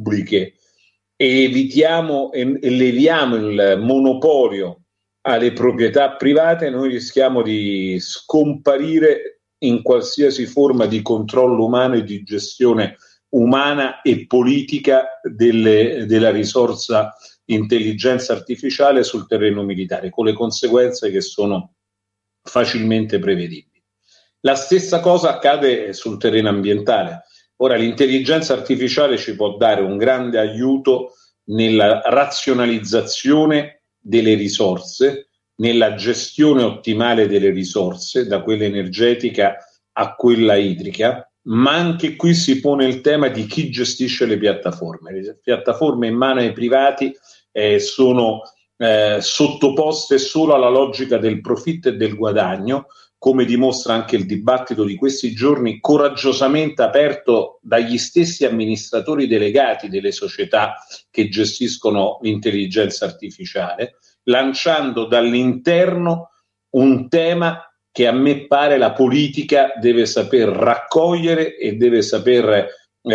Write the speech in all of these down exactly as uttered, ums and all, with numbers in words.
pubbliche e evitiamo e, e leviamo il monopolio alle proprietà private, noi rischiamo di scomparire in qualsiasi forma di controllo umano e di gestione umana e politica delle, della risorsa intelligenza artificiale sul terreno militare, con le conseguenze che sono facilmente prevedibili. La stessa cosa accade sul terreno ambientale. Ora, l'intelligenza artificiale ci può dare un grande aiuto nella razionalizzazione delle risorse, nella gestione ottimale delle risorse, da quella energetica a quella idrica, ma anche qui si pone il tema di chi gestisce le piattaforme. Le piattaforme in mano ai privati eh, sono eh, sottoposte solo alla logica del profitto e del guadagno, come dimostra anche il dibattito di questi giorni, coraggiosamente aperto dagli stessi amministratori delegati delle società che gestiscono l'intelligenza artificiale, lanciando dall'interno un tema che a me pare la politica deve saper raccogliere e deve saper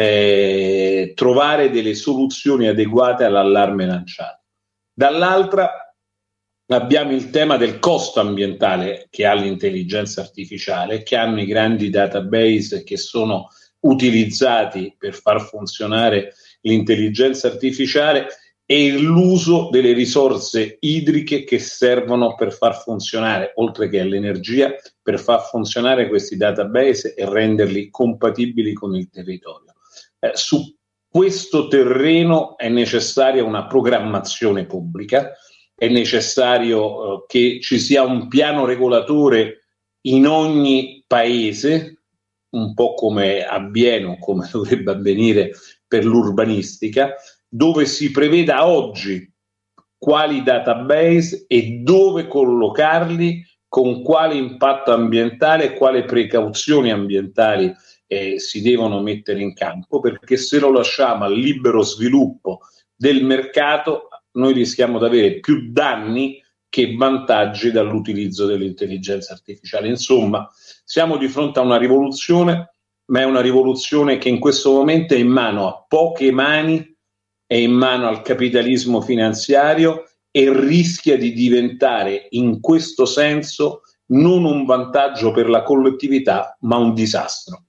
eh, trovare delle soluzioni adeguate all'allarme lanciato. Dall'altra abbiamo il tema del costo ambientale che ha l'intelligenza artificiale, che hanno i grandi database che sono utilizzati per far funzionare l'intelligenza artificiale e l'uso delle risorse idriche che servono per far funzionare, oltre che all'energia, per far funzionare questi database e renderli compatibili con il territorio. Eh, su questo terreno è necessaria una programmazione pubblica, è necessario eh, che ci sia un piano regolatore in ogni paese, un po' come avviene o come dovrebbe avvenire per l'urbanistica, dove si preveda oggi quali database e dove collocarli, con quale impatto ambientale e quali precauzioni ambientali eh, si devono mettere in campo, perché se lo lasciamo al libero sviluppo del mercato noi rischiamo di avere più danni che vantaggi dall'utilizzo dell'intelligenza artificiale. Insomma, siamo di fronte a una rivoluzione, ma è una rivoluzione che in questo momento è in mano a poche mani, è in mano al capitalismo finanziario e rischia di diventare in questo senso non un vantaggio per la collettività, ma un disastro.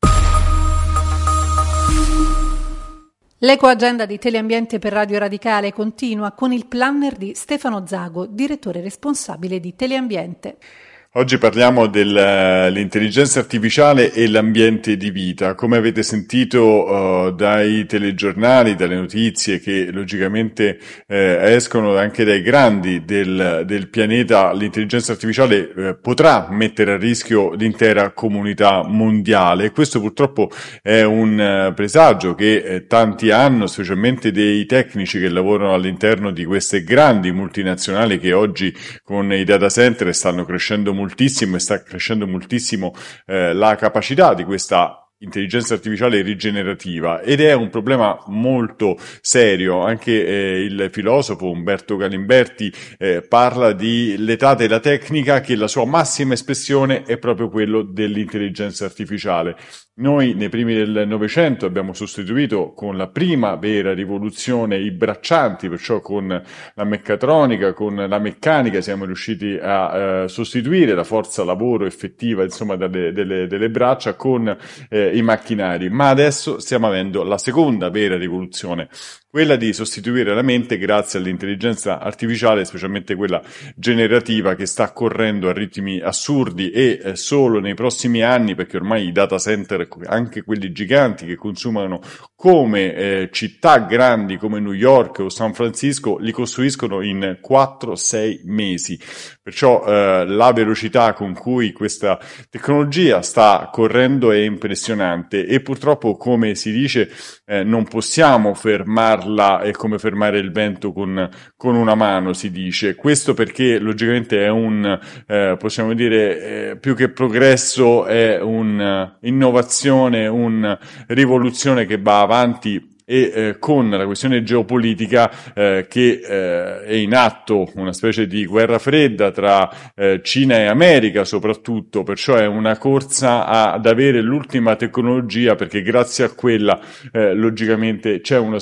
L'ecoagenda di Teleambiente per Radio Radicale continua con il planner di Stefano Zago, direttore responsabile di Teleambiente. Oggi parliamo dell'intelligenza artificiale e l'ambiente di vita. Come avete sentito uh, dai telegiornali, dalle notizie che logicamente eh, escono anche dai grandi del, del pianeta, l'intelligenza artificiale eh, potrà mettere a rischio l'intera comunità mondiale. E questo purtroppo è un uh, presagio che eh, tanti hanno, specialmente dei tecnici che lavorano all'interno di queste grandi multinazionali che oggi con i data center stanno crescendo moltissimo e sta crescendo moltissimo eh, la capacità di questa intelligenza artificiale rigenerativa, ed è un problema molto serio. Anche eh, il filosofo Umberto Galimberti eh, parla di l'età della tecnica, che la sua massima espressione è proprio quello dell'intelligenza artificiale. Noi nei primi del Novecento abbiamo sostituito con la prima vera rivoluzione i braccianti, perciò con la meccatronica, con la meccanica siamo riusciti a eh, sostituire la forza lavoro effettiva, insomma, dalle, delle, delle braccia con eh, i macchinari, ma adesso stiamo avendo la seconda vera rivoluzione, quella di sostituire la mente grazie all'intelligenza artificiale, specialmente quella generativa, che sta correndo a ritmi assurdi e eh, solo nei prossimi anni, perché ormai i data center, anche quelli giganti che consumano come eh, città grandi come New York o San Francisco, li costruiscono in quattro sei mesi. Perciò eh, la velocità con cui questa tecnologia sta correndo è impressionante e purtroppo, come si dice, eh, non possiamo fermarla. È come fermare il vento con, con una mano, si dice. Questo perché logicamente è un, eh, possiamo dire, eh, più che progresso, è un'innovazione, una rivoluzione che va avanti e eh, con la questione geopolitica eh, che eh, è in atto, una specie di guerra fredda tra eh, Cina e America soprattutto, perciò è una corsa a, ad avere l'ultima tecnologia, perché grazie a quella eh, logicamente c'è una